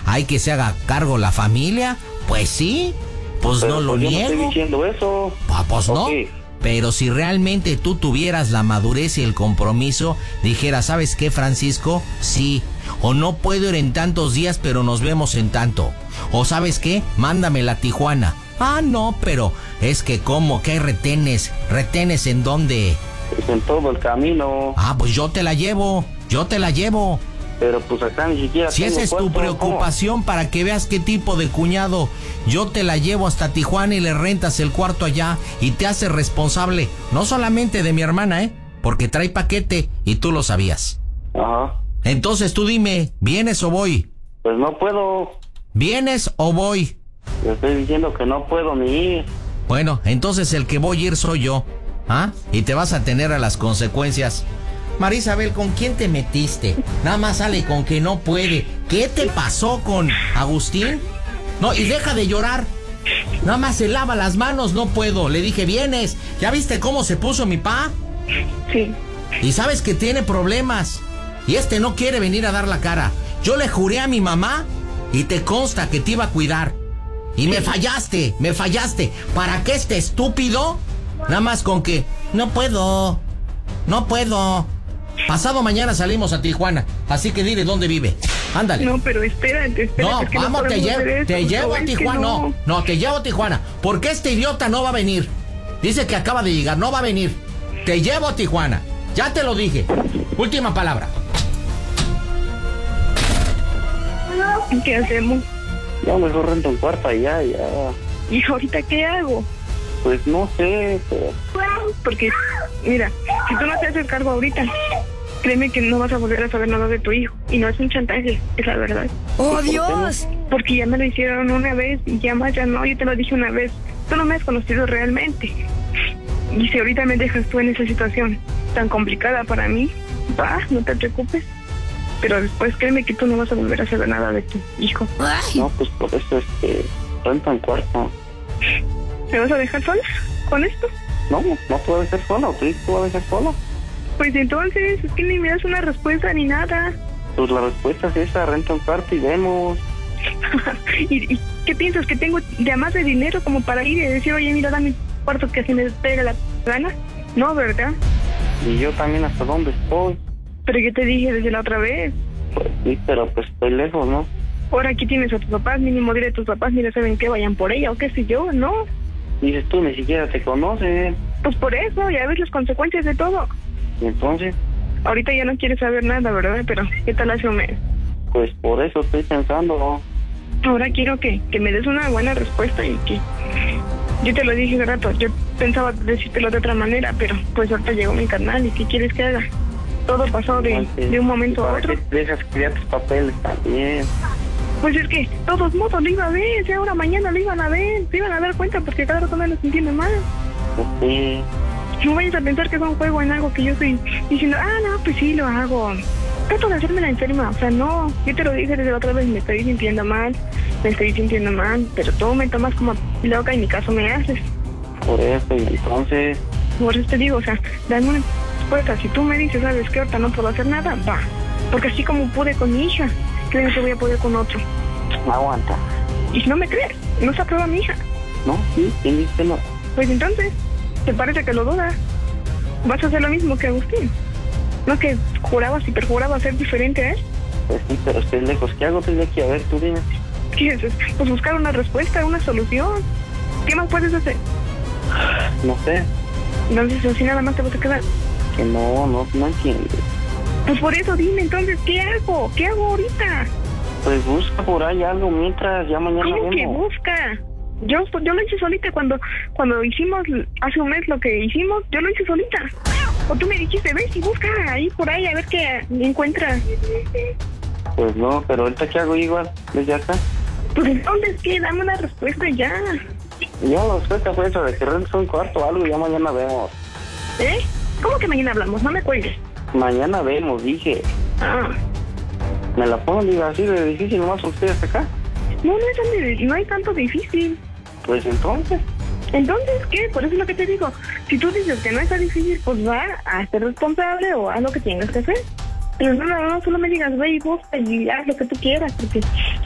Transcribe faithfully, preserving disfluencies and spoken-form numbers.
hay que se haga cargo la familia. Pues sí, pues Pero no lo pues yo niego. no estoy diciendo eso. Ah, pues no. Okay. Pero si realmente tú tuvieras la madurez y el compromiso, dijeras, ¿sabes qué, Francisco? Sí. O no puedo ir en tantos días, pero nos vemos en tanto. O ¿sabes qué? Mándamela a Tijuana. Ah, no, pero es que ¿cómo? ¿Qué retenes? ¿Retenes en dónde? Pues en todo el camino. Ah, pues yo te la llevo. Yo te la llevo. Pero pues acá ni siquiera Si tengo esa es tu cuarto, preocupación, ¿cómo? Para que veas qué tipo de cuñado. Yo te la llevo hasta Tijuana y le rentas el cuarto allá y te haces responsable, no solamente de mi hermana, ¿eh? Porque trae paquete y tú lo sabías. Ajá. Entonces tú dime, ¿vienes o voy? Pues no puedo. ¿Vienes o voy? Te estoy diciendo que no puedo ni ir. Bueno, entonces el que voy a ir soy yo. ¿Ah? Y te vas a tener a las consecuencias. Marisabel, ¿con quién te metiste? Nada más sale con que no puede. ¿Qué te pasó con Agustín? No, y deja de llorar. Nada más se lava las manos, no puedo. Le dije, ¿vienes? ¿Ya viste cómo se puso mi pa? Sí. Y sabes que tiene problemas. Y este no quiere venir a dar la cara. Yo le juré a mi mamá y te consta que te iba a cuidar. Y me fallaste, me fallaste. ¿Para qué este estúpido? Nada más con que no puedo, no puedo. Pasado mañana salimos a Tijuana, así que dile dónde vive. Ándale. No, pero espérate, espérate. No, es que vamos, no te, podemos llevo, hacer te esto, llevo no, a es que Tijuana. No. no. no, te llevo a Tijuana. Porque este idiota no va a venir. Dice que acaba de llegar, no va a venir. Te llevo a Tijuana. Ya te lo dije. Última palabra. ¿Qué hacemos? Ya mejor rento un cuarto allá, ya. ¿Y ahorita qué hago? Pues no sé, pero... Porque, mira, si tú no te haces cargo ahorita, créeme que no vas a volver a saber nada de tu hijo. Y no es un chantaje, es la verdad. ¡Oh, Dios! Porque ya me lo hicieron una vez y ya más ya no, yo te lo dije una vez. Tú no me has conocido realmente. Y si ahorita me dejas tú en esa situación tan complicada para mí, va, no te preocupes. Pero después créeme que tú no vas a volver a saber nada de tu hijo. Ay. No, pues por eso es que renta un cuarto. ¿Me vas a dejar sola con esto? No, no puedo dejar solo, tú puedes dejar solo. Pues entonces, es que ni me das una respuesta ni nada. Pues la respuesta es esa, renta un cuarto y vemos. ¿Y, ¿Y qué piensas? ¿Que tengo ya más de dinero como para ir y decir, oye, mira, dame mi cuarto que así me pega la gana? No, ¿verdad? Y yo también hasta dónde estoy. Pero yo te dije desde la otra vez. Pues sí, pero pues estoy lejos, ¿no? Ahora aquí tienes a tus papás, mínimo dile a tus papás, mira, saben que vayan por ella o qué sé yo, ¿no? Dices tú, ni siquiera te conocen. Pues por eso, ya ves las consecuencias de todo. Y entonces, Ahorita ya no quieres saber nada, ¿verdad? Pero, ¿qué tal hace un mes? pues por eso estoy pensando, ¿no? Ahora quiero que, que me des una buena respuesta y que... Yo te lo dije hace rato, yo pensaba decírtelo de otra manera, pero pues ahorita llegó mi carnal y ¿qué quieres que haga? Todo pasó de, de un momento a otro. Dejas que ya tus papeles también. Pues es que todos modos lo iba a ver, si ahora mañana lo iban a ver, se iban a dar cuenta porque cada rato me lo entiende mal. Pues sí. No vayas a pensar que es un juego en algo que yo estoy diciendo, ah, no, pues sí, lo hago. Trato de hacerme la enferma, o sea, no, yo te lo dije desde la otra vez, me estoy sintiendo mal, me estoy sintiendo mal, pero tú me tomas como loca y ni caso me haces. Por eso, y entonces, Por eso te digo, o sea, dame una respuesta, si tú me dices, sabes que ahorita no puedo hacer nada, va, porque así como pude con mi hija, creo que voy a poder con otro. aguanta. Y si no me crees, no se aprueba mi hija. No, sí, ¿quién dice no? Pues entonces, ¿te parece que lo dudas? ¿Vas a hacer lo mismo que Agustín? ¿No que jurabas y perjurabas ser diferente a él? Pues sí, pero estoy lejos. ¿Qué hago desde aquí? A ver, tú dime. ¿Qué es? Pues buscar una respuesta, una solución. ¿Qué más puedes hacer? No sé. Entonces, así nada más te vas a quedar. Que no, no, no entiendes. Pues por eso dime, entonces, ¿qué hago? ¿Qué hago ahorita? Pues busca por ahí algo mientras, ya mañana ¿Cómo que vemos. busca? Yo, yo lo hice solita cuando cuando hicimos hace un mes lo que hicimos, yo lo hice solita. O tú me dijiste, ves y busca ahí por ahí a ver qué encuentras. Pues no, pero ahorita ¿qué hago igual? Desde acá. Pues entonces, ¿qué? Dame una respuesta ya. Ya la respuesta fue eso, de que rentes un cuarto o algo y ya mañana vemos. ¿Eh? ¿Cómo que mañana hablamos? No me cuelgues. Mañana vemos, dije. Ah, Me la pongo, digo, así de difícil nomás ustedes acá. no, no es tan de- no hay tanto difícil. Pues entonces, Entonces, ¿qué? Por eso es lo que te digo. Si tú dices que no está difícil, pues va a ser responsable o haz lo que tengas que hacer. Pero no, no, no, solo me digas, ve y busca y haz lo que tú quieras, porque